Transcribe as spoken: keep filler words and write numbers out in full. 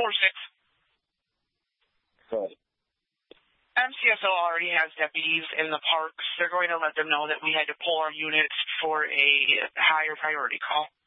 four six. Good. M C S O already has deputies in the parks. They're going to let them know that we had to pull our units for a higher priority call.